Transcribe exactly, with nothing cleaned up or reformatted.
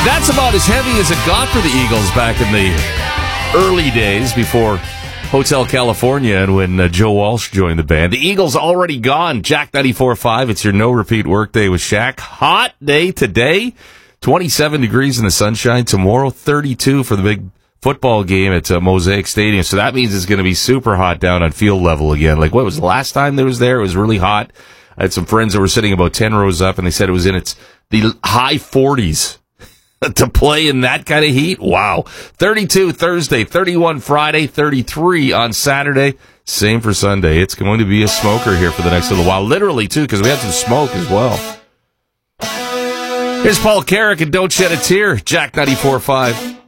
That's about as heavy as it got for the Eagles back in the early days before Hotel California and when uh, Joe Walsh joined the band. The Eagles already gone. Jack ninety-four point five. It's your no-repeat workday with Shaq. Hot day today. twenty-seven degrees in the sunshine. Tomorrow, thirty-two for the big football game at uh, Mosaic Stadium. So that means it's going to be super hot down on field level again. Like, what was the last time that was there? It was really hot. I had some friends that were sitting about ten rows up, and they said it was in its the high forties. To play in that kind of heat? Wow. thirty-two Thursday, thirty-one Friday, thirty-three on Saturday. Same for Sunday. It's going to be a smoker here for the next little while. Literally, too, because we had some smoke as well. Here's Paul Carrick and Don't Shed a Tear. Jack ninety-four point five.